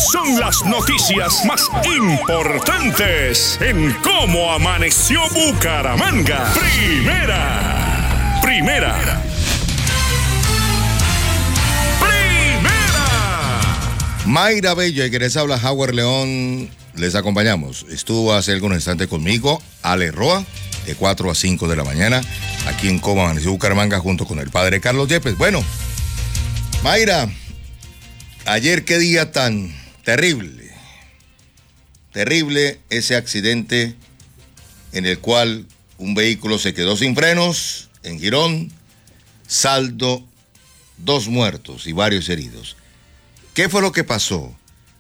son las noticias más importantes en Cómo Amaneció Bucaramanga. Primera. Mayra Bello y que les habla Howard León, les acompañamos. Estuvo hace algunos instantes conmigo, Ale Roa, de 4 a 5 de la mañana, aquí en Cómo Amaneció Bucaramanga, junto con el padre Carlos Yepes. Bueno, Mayra, ayer qué día tan terrible. Terrible ese accidente en el cual un vehículo se quedó sin frenos en Girón, saldo 2 muertos y varios heridos. ¿Qué fue lo que pasó?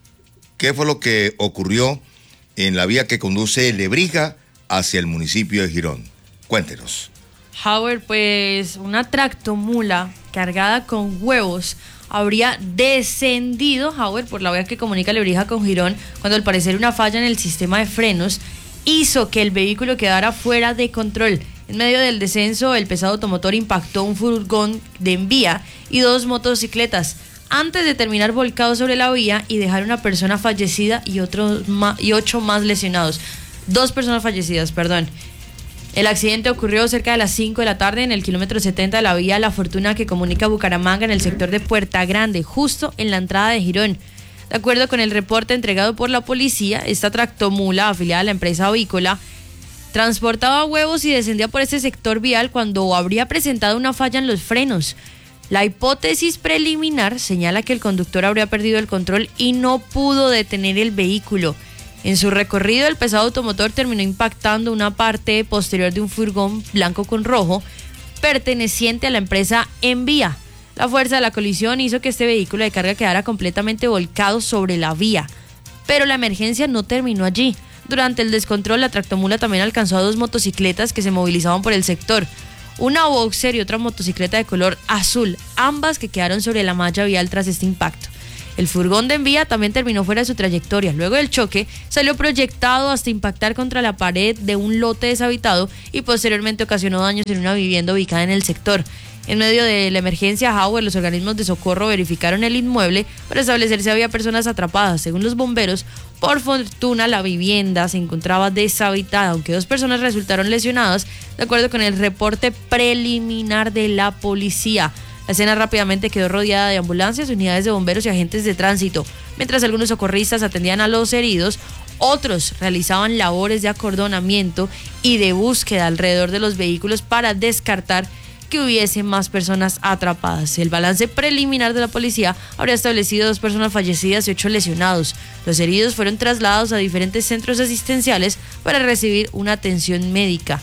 ¿Qué fue lo que ocurrió en la vía que conduce Lebrija hacia el municipio de Girón? Cuéntenos. Howard, pues una tractomula cargada con huevos habría descendido, Howard, por la vía que comunica Lebrija con Girón, cuando al parecer una falla en el sistema de frenos hizo que el vehículo quedara fuera de control. En medio del descenso, el pesado automotor impactó un furgón de envía y 2 motocicletas, antes de terminar volcado sobre la vía y dejar una persona fallecida y 8 más lesionados. 2 personas fallecidas, perdón. El accidente ocurrió cerca de las 5 de la tarde en el kilómetro 70 de la vía La Fortuna que comunica Bucaramanga en el sector de Puerta Grande, justo en la entrada de Girón. De acuerdo con el reporte entregado por la policía, esta tractomula, afiliada a la empresa avícola, transportaba huevos y descendía por este sector vial cuando habría presentado una falla en los frenos. La hipótesis preliminar señala que el conductor habría perdido el control y no pudo detener el vehículo. En su recorrido, el pesado automotor terminó impactando una parte posterior de un furgón blanco con rojo perteneciente a la empresa Envía. La fuerza de la colisión hizo que este vehículo de carga quedara completamente volcado sobre la vía. Pero la emergencia no terminó allí. Durante el descontrol, la tractomula también alcanzó a 2 motocicletas que se movilizaban por el sector. Una boxer y otra motocicleta de color azul, ambas que quedaron sobre la malla vial tras este impacto. El furgón de envía también terminó fuera de su trayectoria. Luego del choque, salió proyectado hasta impactar contra la pared de un lote deshabitado y posteriormente ocasionó daños en una vivienda ubicada en el sector. En medio de la emergencia, Howard, los organismos de socorro verificaron el inmueble para establecer si había personas atrapadas. Según los bomberos, por fortuna la vivienda se encontraba deshabitada, aunque 2 personas resultaron lesionadas, de acuerdo con el reporte preliminar de la policía. La escena rápidamente quedó rodeada de ambulancias, unidades de bomberos y agentes de tránsito. Mientras algunos socorristas atendían a los heridos, otros realizaban labores de acordonamiento y de búsqueda alrededor de los vehículos para descartar que hubiese más personas atrapadas. El balance preliminar de la policía habría establecido 2 personas fallecidas y 8 lesionados. Los heridos fueron trasladados a diferentes centros asistenciales para recibir una atención médica.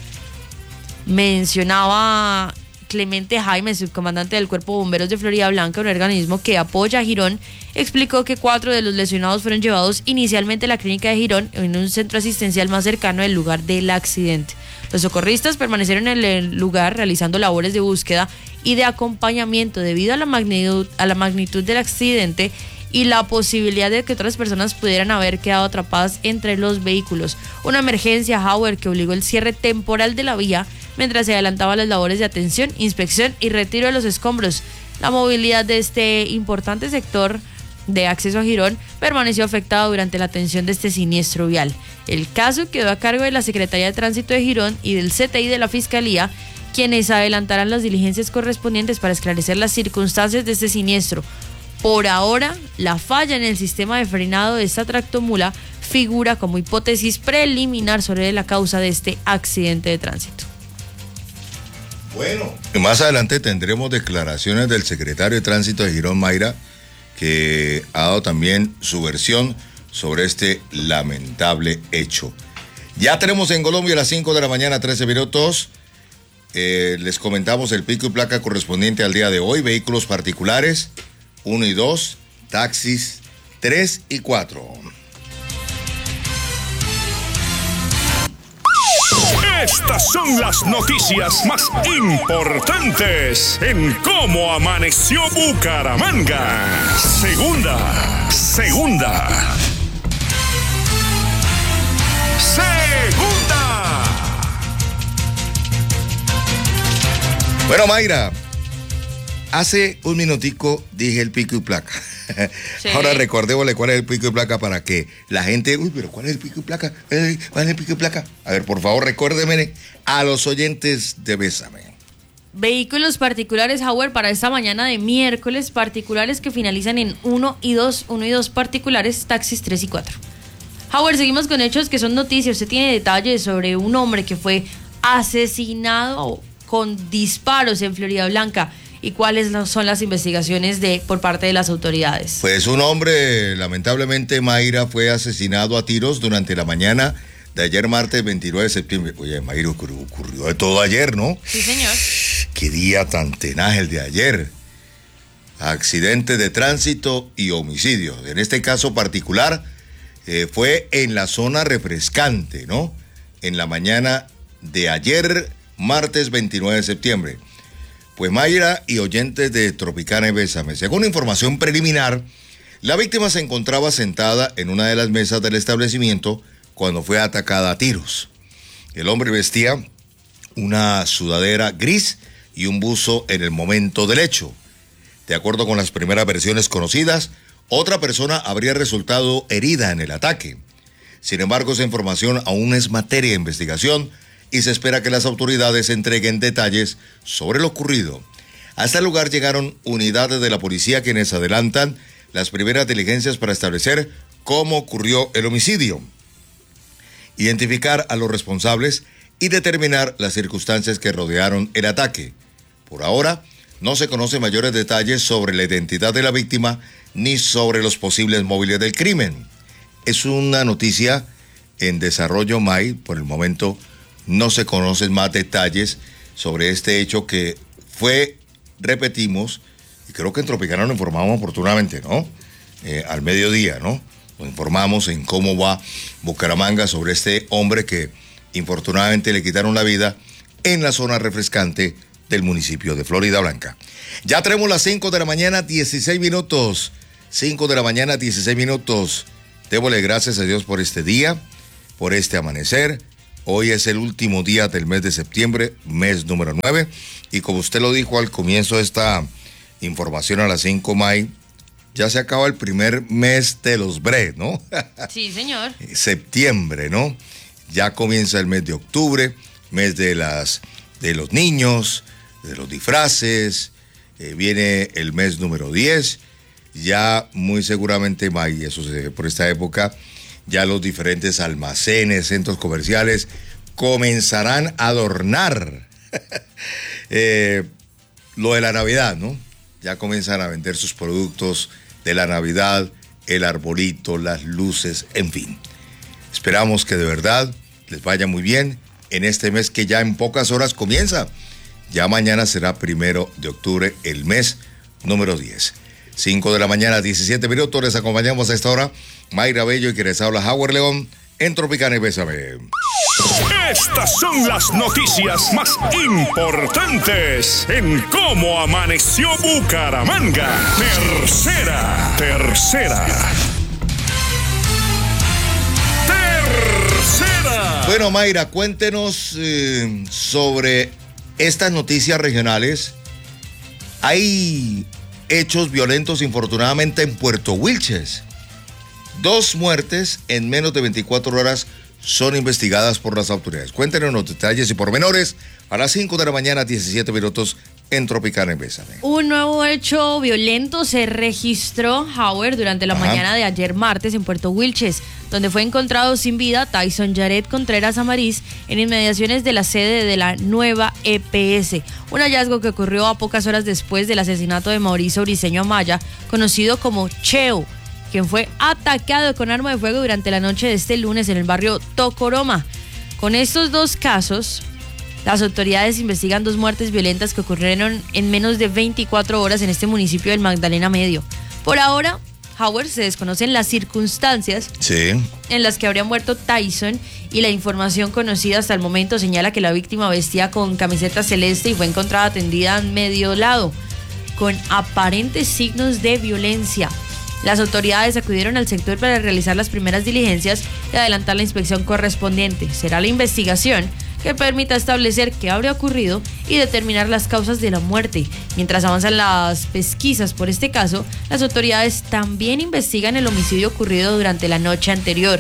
Mencionaba Clemente Jaime, subcomandante del Cuerpo de Bomberos de Florida Blanca, un organismo que apoya a Girón, explicó que 4 de los lesionados fueron llevados inicialmente a la clínica de Girón en un centro asistencial más cercano al lugar del accidente. Los socorristas permanecieron en el lugar realizando labores de búsqueda y de acompañamiento debido a la magnitud del accidente y la posibilidad de que otras personas pudieran haber quedado atrapadas entre los vehículos. Una emergencia, Howard, que obligó el cierre temporal de la vía mientras se adelantaban las labores de atención, inspección y retiro de los escombros. La movilidad de este importante sector de acceso a Girón permaneció afectada durante la atención de este siniestro vial. El caso quedó a cargo de la Secretaría de Tránsito de Girón y del CTI de la Fiscalía, quienes adelantarán las diligencias correspondientes para esclarecer las circunstancias de este siniestro. Por ahora, la falla en el sistema de frenado de esta tractomula figura como hipótesis preliminar sobre la causa de este accidente de tránsito. Bueno, más adelante tendremos declaraciones del secretario de Tránsito de Girón, Mayra, que ha dado también su versión sobre este lamentable hecho. Ya tenemos en Colombia a las 5 de la mañana, 13 minutos. Les comentamos el pico y placa correspondiente al día de hoy. Vehículos particulares, 1 y 2, taxis, 3 y 4. Estas son las noticias más importantes en Cómo Amaneció Bucaramanga. Segunda. Bueno, Mayra, hace un minutico dije el pico y placa. Sí. Ahora recordémosle cuál es el pico y placa para que la gente... Uy, pero ¿cuál es el pico y placa? ¿Cuál es el pico y placa? A ver, por favor, recuérdeme a los oyentes de Bésame. Vehículos particulares, Howard, para esta mañana de miércoles, particulares que finalizan en 1 y 2 particulares, taxis 3 y 4. Howard, seguimos con hechos que son noticias. Usted tiene detalles sobre un hombre que fue asesinado con disparos en Florida Blanca. ¿Y cuáles son las investigaciones por parte de las autoridades? Pues un hombre, lamentablemente, Mayra, fue asesinado a tiros durante la mañana de ayer martes 29 de septiembre. Oye, Mayra, ocurrió de todo ayer, ¿no? Sí, señor. Qué día tan tenaz el de ayer. Accidentes de tránsito y homicidios. En este caso particular, fue en la zona refrescante, ¿no? En la mañana de ayer, martes 29 de septiembre. Pues Mayra y oyentes de Tropicana y Bésame, según información preliminar, la víctima se encontraba sentada en una de las mesas del establecimiento cuando fue atacada a tiros. El hombre vestía una sudadera gris y un buzo en el momento del hecho. De acuerdo con las primeras versiones conocidas, otra persona habría resultado herida en el ataque. Sin embargo, esa información aún es materia de investigación y se espera que las autoridades entreguen detalles sobre lo ocurrido. A este lugar llegaron unidades de la policía quienes adelantan las primeras diligencias para establecer cómo ocurrió el homicidio, identificar a los responsables y determinar las circunstancias que rodearon el ataque. Por ahora, no se conocen mayores detalles sobre la identidad de la víctima ni sobre los posibles móviles del crimen. Es una noticia en desarrollo, May. Por el momento no se conocen más detalles sobre este hecho que fue, repetimos, y creo que en Tropicana lo informamos oportunamente, ¿no? Al mediodía, ¿no? Lo informamos en Cómo va Bucaramanga sobre este hombre que infortunadamente le quitaron la vida en la zona refrescante del municipio de Florida Blanca. Ya tenemos las 5 de la mañana, 16 minutos. 5 de la mañana, 16 minutos. Débole gracias a Dios por este día, por este amanecer. Hoy es el último día del mes de septiembre, mes número 9. Y como usted lo dijo al comienzo de esta información a las 5, May, ya se acaba el primer mes de los BRE, ¿no? Sí, señor. Septiembre, ¿no? Ya comienza el mes de octubre, mes de los niños, de los disfraces. Viene el mes número 10. Ya muy seguramente, May, eso se ve por esta época, ya los diferentes almacenes, centros comerciales comenzarán a adornar lo de la Navidad, ¿no? Ya comienzan a vender sus productos de la Navidad, el arbolito, las luces, en fin. Esperamos que de verdad les vaya muy bien en este mes que ya en pocas horas comienza. Ya mañana será 1 de octubre, el mes número 10. 5 de la mañana, 17 minutos, les acompañamos a esta hora Mayra Bello y quien les habla Howard León en Tropicana y Bésame. Estas son las noticias más importantes en Cómo Amaneció Bucaramanga. Tercera. Bueno, Mayra, cuéntenos sobre estas noticias regionales. Hay hechos violentos, infortunadamente, en Puerto Wilches. 2 muertes en menos de 24 horas son investigadas por las autoridades. Cuéntenos los detalles y pormenores a las 5 de la mañana, 17 minutos en Tropicana y Bésame. Un nuevo hecho violento se registró, Howard, durante la mañana de ayer martes en Puerto Wilches, donde fue encontrado sin vida Tyson Jared Contreras Amariz en inmediaciones de la sede de la nueva EPS. Un hallazgo que ocurrió a pocas horas después del asesinato de Mauricio Briceño Amaya, conocido como Cheo, quien fue atacado con arma de fuego durante la noche de este lunes en el barrio Tocoroma. Con estos 2 casos, las autoridades investigan 2 muertes violentas que ocurrieron en menos de 24 horas en este municipio del Magdalena Medio. Por ahora, Howard, se desconocen las circunstancias en las que habría muerto Tyson, y la información conocida hasta el momento señala que la víctima vestía con camiseta celeste y fue encontrada tendida en medio lado, con aparentes signos de violencia. Las autoridades acudieron al sector para realizar las primeras diligencias y adelantar la inspección correspondiente. Será la investigación que permita establecer qué habría ocurrido y determinar las causas de la muerte. Mientras avanzan las pesquisas por este caso, las autoridades también investigan el homicidio ocurrido durante la noche anterior.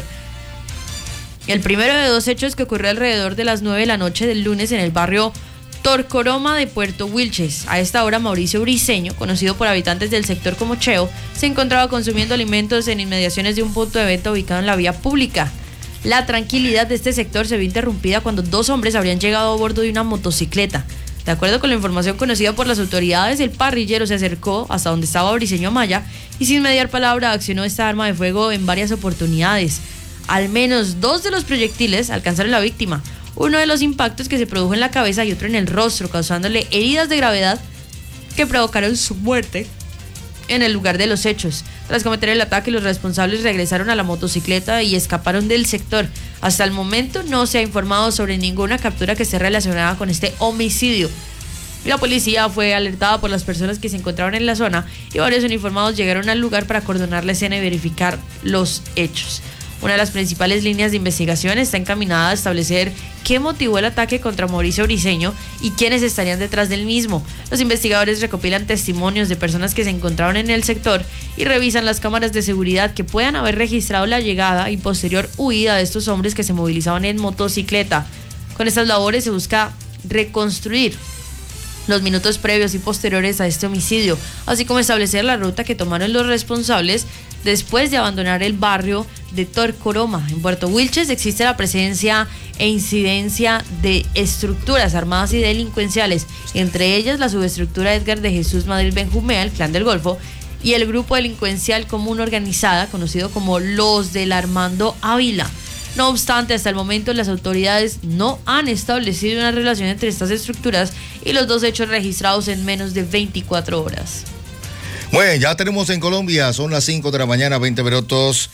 El primero de dos hechos que ocurrió alrededor de las 9 de la noche del lunes en el barrio Torcoroma de Puerto Wilches. A esta hora, Mauricio Briceño, conocido por habitantes del sector como Cheo, se encontraba consumiendo alimentos en inmediaciones de un punto de venta ubicado en la vía pública. La tranquilidad de este sector se vio interrumpida cuando dos hombres habrían llegado a bordo de una motocicleta. De acuerdo con la información conocida por las autoridades, el parrillero se acercó hasta donde estaba Briceño Amaya y sin mediar palabra accionó esta arma de fuego en varias oportunidades. Al menos 2 de los proyectiles alcanzaron a la víctima. Uno de los impactos que se produjo en la cabeza y otro en el rostro, causándole heridas de gravedad que provocaron su muerte en el lugar de los hechos. Tras cometer el ataque, los responsables regresaron a la motocicleta y escaparon del sector. Hasta el momento no se ha informado sobre ninguna captura que esté relacionada con este homicidio. La policía fue alertada por las personas que se encontraban en la zona y varios uniformados llegaron al lugar para acordonar la escena y verificar los hechos. Una de las principales líneas de investigación está encaminada a establecer qué motivó el ataque contra Mauricio Briceño y quiénes estarían detrás del mismo. Los investigadores recopilan testimonios de personas que se encontraban en el sector y revisan las cámaras de seguridad que puedan haber registrado la llegada y posterior huida de estos hombres que se movilizaban en motocicleta. Con estas labores se busca reconstruir los minutos previos y posteriores a este homicidio, así como establecer la ruta que tomaron los responsables después de abandonar el barrio de Torcoroma. En Puerto Wilches existe la presencia e incidencia de estructuras armadas y delincuenciales, entre ellas la subestructura Edgar de Jesús Madrid Benjumea, el Clan del Golfo, y el grupo delincuencial común organizada, conocido como los del Armando Ávila. No obstante, hasta el momento las autoridades no han establecido una relación entre estas estructuras y los dos hechos registrados en menos de 24 horas. Bueno, ya tenemos en Colombia, son las 5 de la mañana, 20 minutos.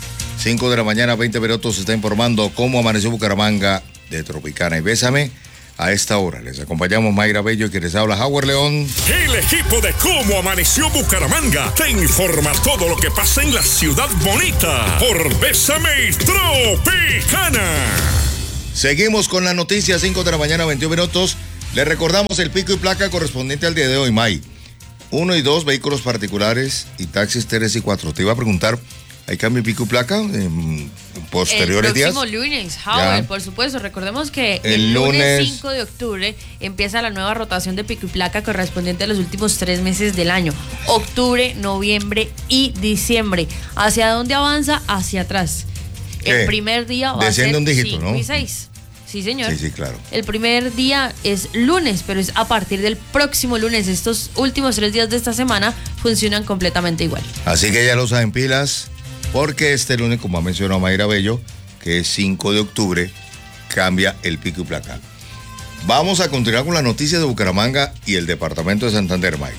5 de la mañana, 20 minutos, se está informando cómo amaneció Bucaramanga de Tropicana y Bésame. A esta hora les acompañamos Mayra Bello y quien les habla Howard León. El equipo de Cómo Amaneció Bucaramanga te informa todo lo que pasa en la ciudad bonita por Bésame y Tropicana. Seguimos con la noticia, 5 de la mañana, 21 minutos. Les recordamos el pico y placa correspondiente al día de hoy, May. 1 y 2, vehículos particulares y taxis 3 y 4. Te iba a preguntar, ¿hay cambio de pico y placa en posteriores días? El próximo lunes, Howard, por supuesto. Recordemos que el lunes 5 de octubre empieza la nueva rotación de pico y placa correspondiente a los últimos 3 meses del año. Octubre, noviembre y diciembre. ¿Hacia dónde avanza? Hacia atrás. ¿Qué? El primer día va a ser un dígito, 5 ¿no? y 6. Sí, señor. Sí, claro. El primer día es lunes, pero es a partir del próximo lunes. Estos últimos 3 días de esta semana funcionan completamente igual. Así que ya lo saben, pilas, porque este lunes, como ha mencionado Mayra Bello, que es 5 de octubre, cambia el pico y placa. Vamos a continuar con las noticias de Bucaramanga y el departamento de Santander, May.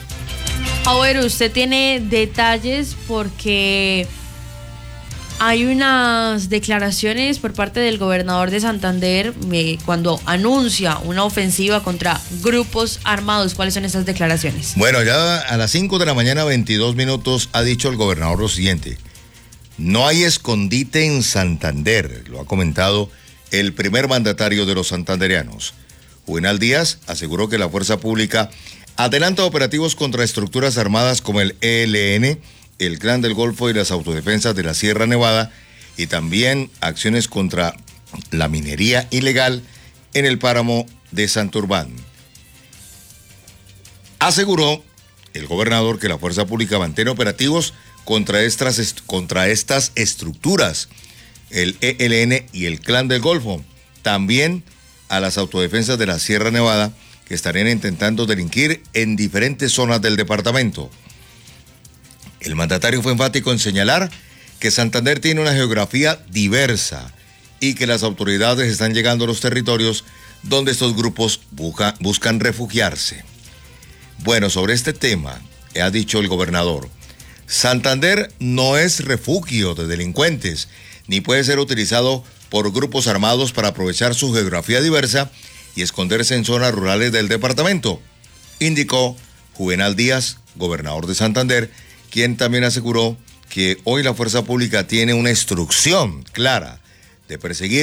Ahora, usted tiene detalles porque hay unas declaraciones por parte del gobernador de Santander cuando anuncia una ofensiva contra grupos armados. ¿Cuáles son esas declaraciones? Bueno, ya a las 5 de la mañana, 22 minutos, ha dicho el gobernador lo siguiente. No hay escondite en Santander, lo ha comentado el primer mandatario de los santandereanos. Juvenal Díaz aseguró que la fuerza pública adelanta operativos contra estructuras armadas como el ELN, el Clan del Golfo y las autodefensas de la Sierra Nevada, y también acciones contra la minería ilegal en el páramo de Santurbán. Aseguró el gobernador que la fuerza pública mantiene operativos contra estas estructuras, el ELN y el Clan del Golfo, también a las autodefensas de la Sierra Nevada que estarían intentando delinquir en diferentes zonas del departamento. El mandatario fue enfático en señalar que Santander tiene una geografía diversa y que las autoridades están llegando a los territorios donde estos grupos buscan refugiarse. Bueno, sobre este tema, ha dicho el gobernador, Santander no es refugio de delincuentes, ni puede ser utilizado por grupos armados para aprovechar su geografía diversa y esconderse en zonas rurales del departamento, indicó Juvenal Díaz, gobernador de Santander, quien también aseguró que hoy la fuerza pública tiene una instrucción clara de perseguir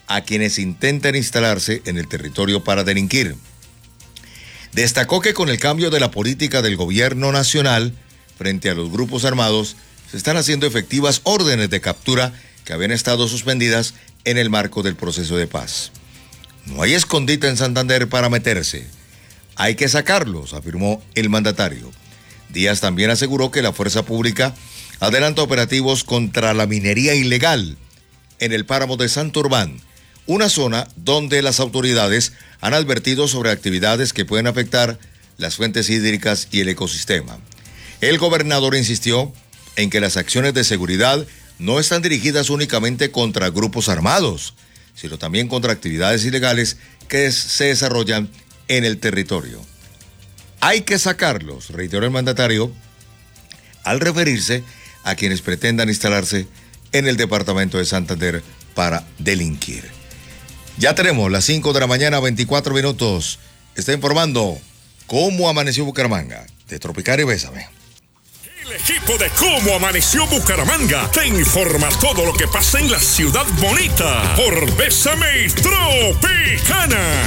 a quienes intentan instalarse en el territorio para delinquir. Destacó que con el cambio de la política del gobierno nacional frente a los grupos armados, se están haciendo efectivas órdenes de captura que habían estado suspendidas en el marco del proceso de paz. No hay escondite en Santander para meterse. Hay que sacarlos, afirmó el mandatario. Díaz también aseguró que la fuerza pública adelanta operativos contra la minería ilegal en el páramo de Santurbán, una zona donde las autoridades han advertido sobre actividades que pueden afectar las fuentes hídricas y el ecosistema. El gobernador insistió en que las acciones de seguridad no están dirigidas únicamente contra grupos armados, sino también contra actividades ilegales que se desarrollan en el territorio. Hay que sacarlos, reiteró el mandatario, al referirse a quienes pretendan instalarse en el departamento de Santander para delinquir. Ya tenemos las 5 de la mañana, 24 minutos. Está informando cómo amaneció Bucaramanga. De Tropical y Bésame. El equipo de Cómo Amaneció Bucaramanga te informa todo lo que pasa en la ciudad bonita por Bésame Tropicana.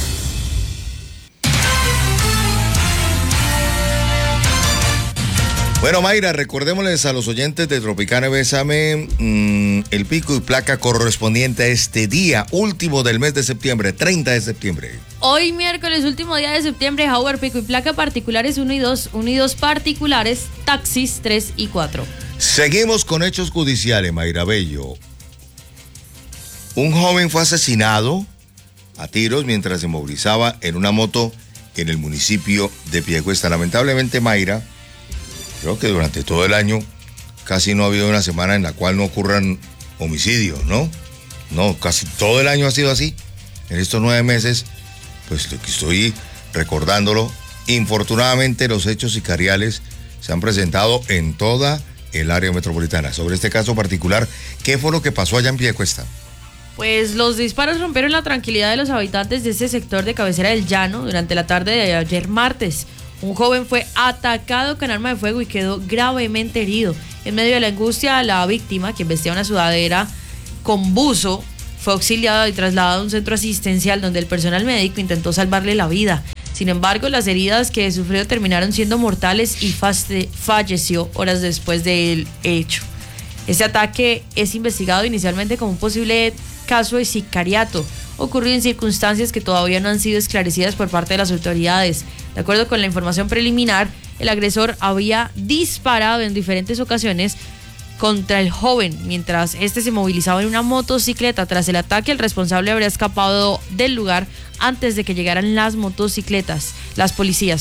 Bueno, Mayra, recordémosles a los oyentes de Tropicana y Bésame el pico y placa correspondiente a este día último del mes de septiembre, 30 de septiembre. Hoy miércoles, último día de septiembre, Howard, pico y placa particulares 1 y 2, 1 y 2 particulares, taxis 3 y 4. Seguimos con hechos judiciales, Mayra Bello. Un joven fue asesinado a tiros mientras se movilizaba en una moto en el municipio de Piedecuesta. Lamentablemente, Mayra, creo que durante todo el año casi no ha habido una semana en la cual no ocurran homicidios, ¿no? No, casi todo el año ha sido así. En estos 9 meses, pues estoy recordándolo. Infortunadamente, los hechos sicariales se han presentado en toda el área metropolitana. Sobre este caso particular, ¿qué fue lo que pasó allá en Piedecuesta? Pues los disparos rompieron la tranquilidad de los habitantes de ese sector de Cabecera del Llano durante la tarde de ayer martes. Un joven fue atacado con arma de fuego y quedó gravemente herido. En medio de la angustia, la víctima, quien vestía una sudadera con buzo, fue auxiliado y trasladado a un centro asistencial donde el personal médico intentó salvarle la vida. Sin embargo, las heridas que sufrió terminaron siendo mortales y falleció horas después del hecho. Este ataque es investigado inicialmente como un posible caso de sicariato, ocurrido en circunstancias que todavía no han sido esclarecidas por parte de las autoridades. De acuerdo con la información preliminar, el agresor había disparado en diferentes ocasiones contra el joven mientras este se movilizaba en una motocicleta. Tras el ataque, el responsable habría escapado del lugar antes de que llegaran las policías.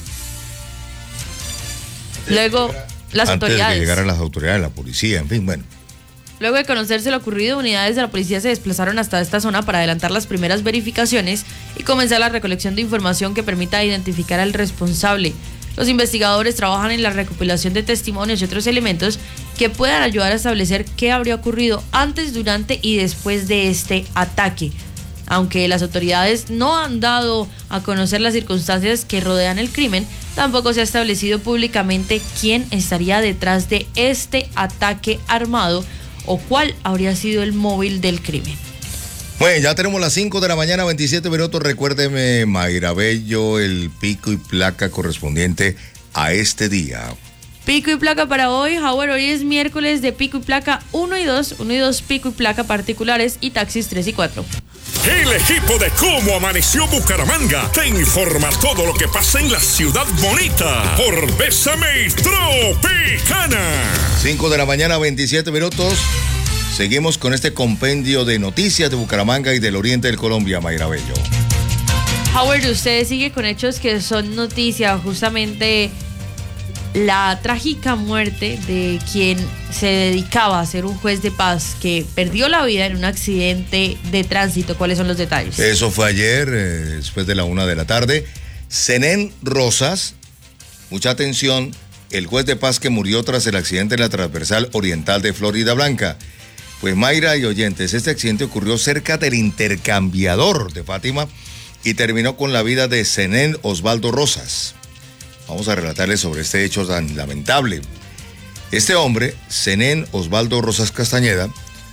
Luego, las autoridades. Antes de que llegaran las autoridades, la policía, en fin, bueno. Luego de conocerse lo ocurrido, unidades de la policía se desplazaron hasta esta zona para adelantar las primeras verificaciones y comenzar la recolección de información que permita identificar al responsable. Los investigadores trabajan en la recopilación de testimonios y otros elementos que puedan ayudar a establecer qué habría ocurrido antes, durante y después de este ataque. Aunque las autoridades no han dado a conocer las circunstancias que rodean el crimen, tampoco se ha establecido públicamente quién estaría detrás de este ataque armado o cuál habría sido el móvil del crimen. Bueno, ya tenemos las 5 de la mañana, 27 minutos. Recuérdeme, Mayra Bello, el pico y placa correspondiente a este día. Pico y placa para hoy, Howard, hoy es miércoles de pico y placa 1 y 2, 1 y 2 pico y placa particulares y taxis 3 y 4. El equipo de Cómo Amaneció Bucaramanga te informa todo lo que pasa en la ciudad bonita por Bésame Tropicana. 5 de la mañana, 27 minutos. Seguimos con este compendio de noticias de Bucaramanga y del oriente del Colombia, Mayra Bello. Howard, usted sigue con hechos que son noticia, justamente la trágica muerte de quien se dedicaba a ser un juez de paz que perdió la vida en un accidente de tránsito. ¿Cuáles son los detalles? Eso fue ayer, después de la 1 de la tarde. Zenén Rosas, mucha atención, el juez de paz que murió tras el accidente en la transversal oriental de Florida Blanca. Pues Mayra y oyentes, este accidente ocurrió cerca del intercambiador de Fátima y terminó con la vida de Zenén Osvaldo Rosas. Vamos a relatarles sobre este hecho tan lamentable. Este hombre, Zenén Osvaldo Rosas Castañeda,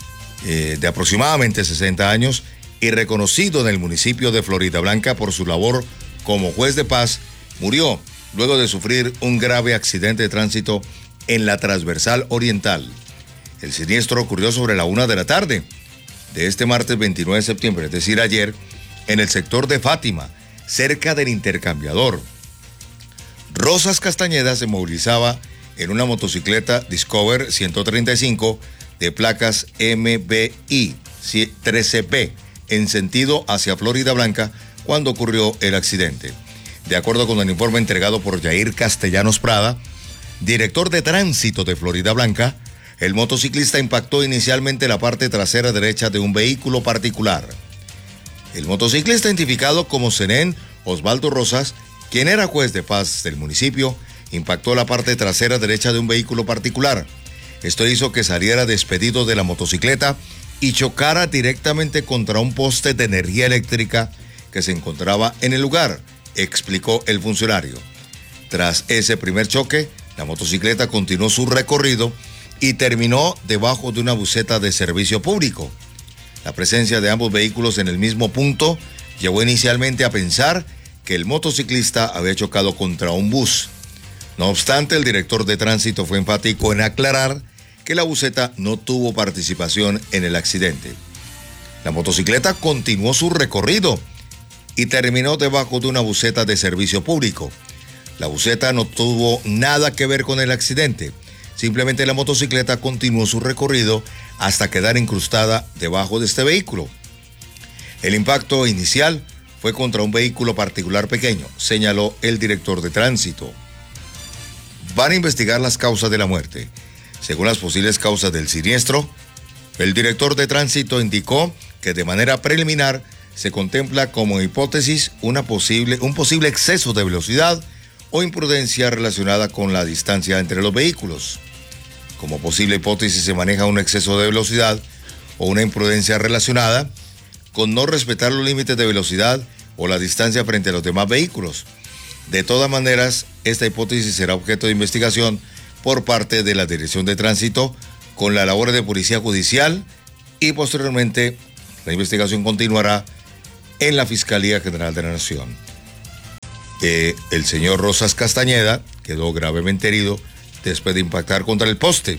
de aproximadamente 60 años y reconocido en el municipio de Floridablanca por su labor como juez de paz, murió luego de sufrir un grave accidente de tránsito en la transversal oriental. El siniestro ocurrió sobre la 1 de la tarde de este martes 29 de septiembre, es decir, ayer, en el sector de Fátima, cerca del intercambiador. Rosas Castañeda se movilizaba en una motocicleta Discover 135 de placas MBI 13B en sentido hacia Floridablanca cuando ocurrió el accidente. De acuerdo con el informe entregado por Yair Castellanos Prada, director de tránsito de Floridablanca, el motociclista impactó inicialmente la parte trasera derecha de un vehículo particular. El motociclista, identificado como Zenén Osvaldo Rosas, quien era juez de paz del municipio, impactó la parte trasera derecha de un vehículo particular. Esto hizo que saliera despedido de la motocicleta y chocara directamente contra un poste de energía eléctrica que se encontraba en el lugar, explicó el funcionario. Tras ese primer choque, la motocicleta continuó su recorrido y terminó debajo de una buseta de servicio público. La presencia de ambos vehículos en el mismo punto llevó inicialmente a pensar que el motociclista había chocado contra un bus. No obstante, el director de tránsito fue enfático en aclarar que la buseta no tuvo participación en el accidente. La motocicleta continuó su recorrido y terminó debajo de una buseta de servicio público. La buseta no tuvo nada que ver con el accidente. Simplemente la motocicleta continuó su recorrido hasta quedar incrustada debajo de este vehículo. El impacto inicial fue contra un vehículo particular pequeño, señaló el director de tránsito. Van a investigar las causas de la muerte. Según las posibles causas del siniestro, el director de tránsito indicó que de manera preliminar se contempla como hipótesis un posible exceso de velocidad o imprudencia relacionada con la distancia entre los vehículos. Como posible hipótesis se maneja un exceso de velocidad o una imprudencia relacionada con no respetar los límites de velocidad o la distancia frente a los demás vehículos. De todas maneras, esta hipótesis será objeto de investigación por parte de la Dirección de Tránsito con la labor de Policía Judicial y posteriormente la investigación continuará en la Fiscalía General de la Nación. El señor Rosas Castañeda quedó gravemente herido después de impactar contra el poste.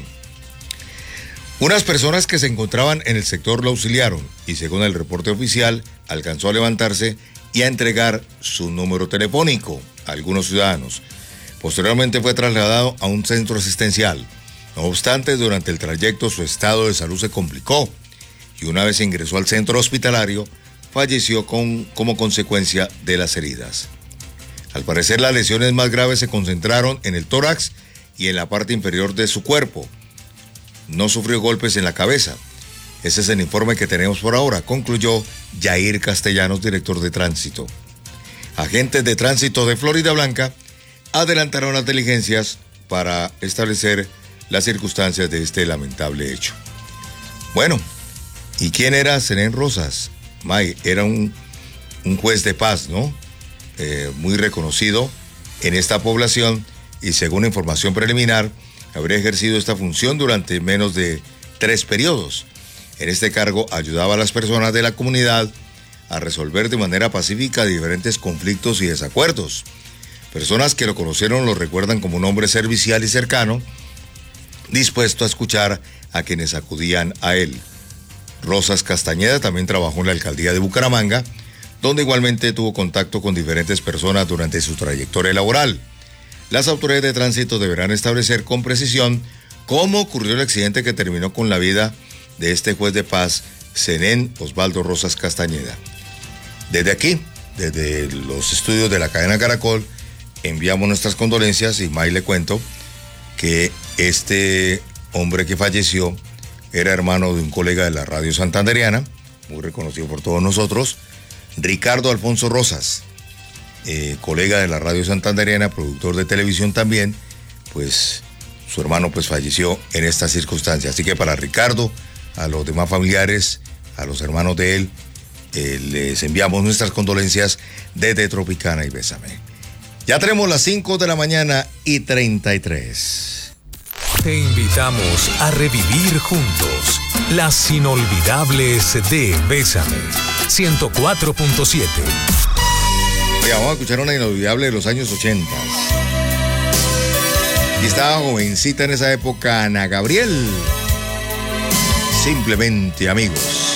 Unas personas que se encontraban en el sector lo auxiliaron y, según el reporte oficial, alcanzó a levantarse y a entregar su número telefónico a algunos ciudadanos. Posteriormente fue trasladado a un centro asistencial. No obstante, durante el trayecto su estado de salud se complicó y una vez ingresó al centro hospitalario, falleció como consecuencia de las heridas. Al parecer, las lesiones más graves se concentraron en el tórax y en la parte inferior de su cuerpo. No sufrió golpes en la cabeza. Ese es el informe que tenemos por ahora, concluyó Yair Castellanos, director de tránsito. Agentes de tránsito de Floridablanca adelantaron las diligencias para establecer las circunstancias de este lamentable hecho. Bueno, ¿y quién era Zenén Rosas? May, era un juez de paz, ¿no? Muy reconocido en esta población y, según información preliminar, habría ejercido esta función durante menos de 3 periodos. En este cargo ayudaba a las personas de la comunidad a resolver de manera pacífica diferentes conflictos y desacuerdos. Personas que lo conocieron lo recuerdan como un hombre servicial y cercano, dispuesto a escuchar a quienes acudían a él. Rosas Castañeda también trabajó en la alcaldía de Bucaramanga, donde igualmente tuvo contacto con diferentes personas durante su trayectoria laboral. Las autoridades de tránsito deberán establecer con precisión cómo ocurrió el accidente que terminó con la vida de este juez de paz, Zenén Osvaldo Rosas Castañeda. Desde aquí, desde los estudios de la cadena Caracol, enviamos nuestras condolencias y May le cuento que este hombre que falleció era hermano de un colega de la radio santanderiana, muy reconocido por todos nosotros, Ricardo Alfonso Rosas, colega de la radio santanderiana, productor de televisión también, pues su hermano pues falleció en estas circunstancias. Así que para Ricardo, a los demás familiares, a los hermanos de él, les enviamos nuestras condolencias desde Tropicana y Bésame. Ya tenemos las 5 de la mañana y 33. Te invitamos a revivir juntos Las inolvidables de Bésame. 104.7. Oiga, vamos a escuchar una inolvidable de los años 80. Y estaba jovencita en esa época Ana Gabriel. Simplemente amigos.